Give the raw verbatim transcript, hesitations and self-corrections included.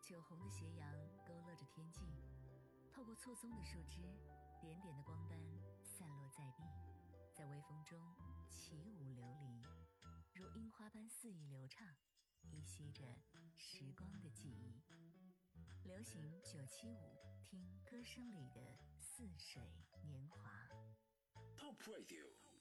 酒红的斜阳勾勒着天际，透过错综的树枝，点点的光斑散落在地，在微风中起舞流离，如樱花般肆意流畅，依稀着时光的记忆。流行九七五，听歌声里的似水年华。 Top Radio。